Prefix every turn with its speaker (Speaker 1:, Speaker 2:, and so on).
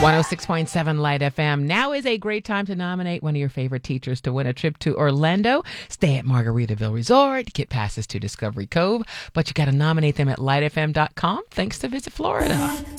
Speaker 1: 106.7 Light FM. Now is a great time to nominate one of your favorite teachers to win a trip to Orlando. Stay at Margaritaville Resort, get passes to Discovery Cove, but you got to nominate them at lightfm.com. Thanks to Visit Florida.